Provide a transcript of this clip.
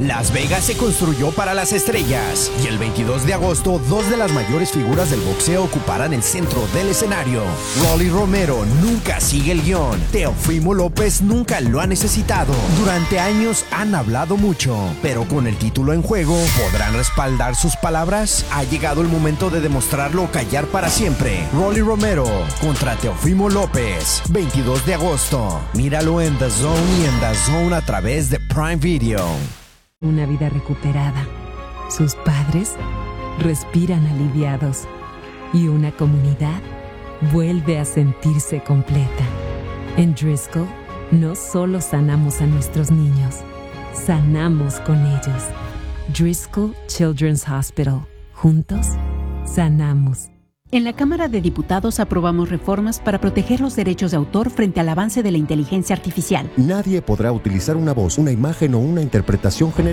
Las Vegas se construyó para las estrellas y el 22 de agosto, dos de las mayores figuras del boxeo ocuparán el centro del escenario. Rolly Romero nunca sigue el guión. Teofimo López nunca lo ha necesitado. Durante años han hablado mucho, pero con el título en juego, ¿podrán respaldar sus palabras? Ha llegado el momento de demostrarlo o callar para siempre. Rolly Romero contra Teofimo López, 22 de agosto. Míralo en The Zone y en The Zone a través de Prime Video. Una vida recuperada. Sus padres respiran aliviados y una comunidad vuelve a sentirse completa. En Driscoll no solo sanamos a nuestros niños, sanamos con ellos. Driscoll Children's Hospital. Juntos, sanamos. En la Cámara de Diputados aprobamos reformas para proteger los derechos de autor frente al avance de la inteligencia artificial. Nadie podrá utilizar una voz, una imagen o una interpretación generada